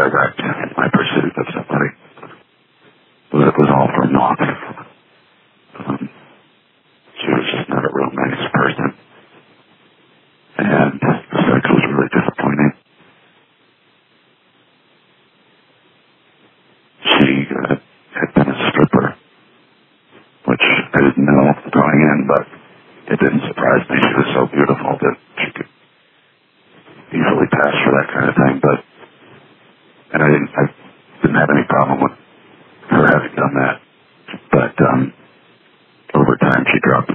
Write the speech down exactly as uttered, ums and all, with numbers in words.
direct in my pursuit of somebody. But it was all for naught. Um, she was just not a real nice person. And the sex was really disappointing. She uh, had been a stripper, which I didn't know going in, but it didn't surprise me. She was so beautiful that she could easily pass for that kind of thing. But